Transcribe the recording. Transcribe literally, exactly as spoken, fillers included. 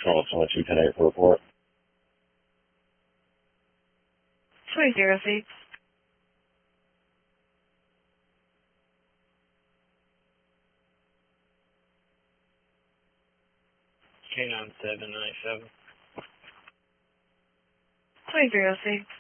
Control seven two ten eight for report. three zero six. K nine seven nine seven. three zero six.